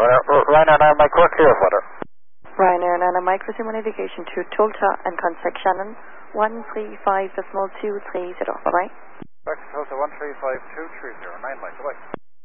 Ryanair 9 Mike, we're clear for her. Ryanair 9 Mike, resume navigation to Tulta and contact Shannon 135.230. Bye-bye. Back to Tulta 135.230, 9 Mike, bye-bye.